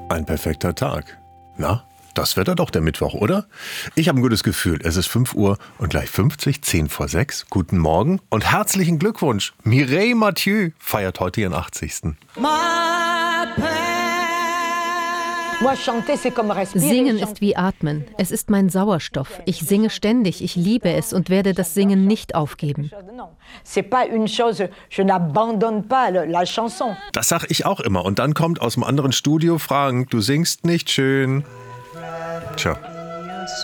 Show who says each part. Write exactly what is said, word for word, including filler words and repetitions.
Speaker 1: Ein perfekter Tag. Na, das wird er doch, der Mittwoch, oder? Ich habe ein gutes Gefühl. Es ist fünf Uhr und gleich fünfzig, zehn vor sechs. Guten Morgen und herzlichen Glückwunsch. Mireille Mathieu feiert heute ihren achtzigsten.
Speaker 2: Singen ist wie Atmen. Es ist mein Sauerstoff. Ich singe ständig, ich liebe es und werde das Singen nicht aufgeben.
Speaker 1: Das sag ich auch immer. Und dann kommt aus dem anderen Studio Frank, du singst nicht schön. Tja.